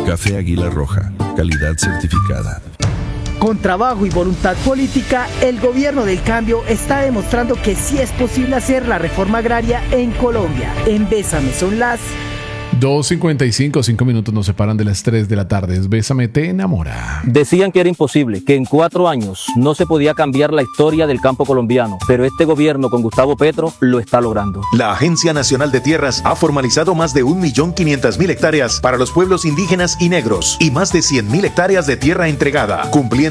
Café Águila Roja, calidad certificada. Con trabajo y voluntad política, el gobierno del cambio está demostrando que sí es posible hacer la reforma agraria en Colombia. En Bésame son las 2:55, 5 minutos nos separan de las 3 de la tarde. Bésame te enamora. Decían que era imposible, que en 4 años no se podía cambiar la historia del campo colombiano, pero este gobierno con Gustavo Petro lo está logrando. La Agencia Nacional de Tierras ha formalizado más de 1.500.000 hectáreas para los pueblos indígenas y negros y más de 100.000 hectáreas de tierra entregada, cumpliendo